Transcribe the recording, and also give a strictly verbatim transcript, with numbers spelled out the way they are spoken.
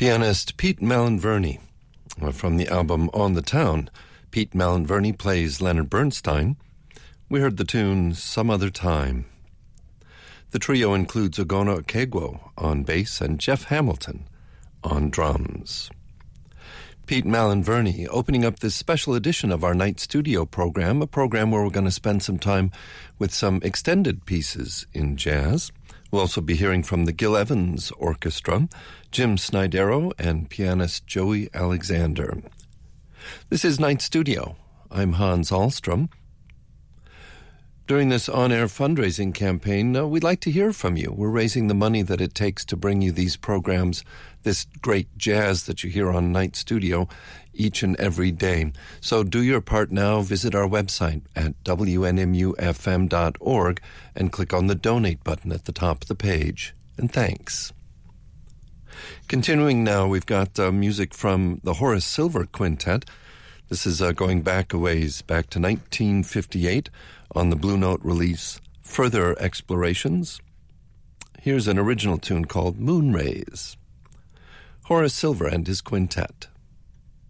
Pianist Pete Malinverni. From the album On the Town, Pete Malinverni plays Leonard Bernstein. We heard the tune Some Other Time. The trio includes Ogono Okegwo on bass and Jeff Hamilton on drums. Pete Malinverni opening up this special edition of our Night Studio program, a program where we're going to spend some time with some extended pieces in jazz. We'll also be hearing from the Gil Evans Orchestra, Jim Snydero, and pianist Joey Alexander. This is Night Studio. I'm Hans Ahlstrom. During this on-air fundraising campaign, uh, we'd like to hear from you. We're raising the money that it takes to bring you these programs, this great jazz that you hear on Night Studio each and every day. So do your part now. Visit our website at W N M U F M dot org and click on the donate button at the top of the page. And thanks. Continuing now, we've got uh, music from the Horace Silver Quintet. This is uh, going back a ways, back to nineteen fifty-eight on the Blue Note release, Further Explorations. Here's an original tune called Moon Rays. Horace Silver and his quintet.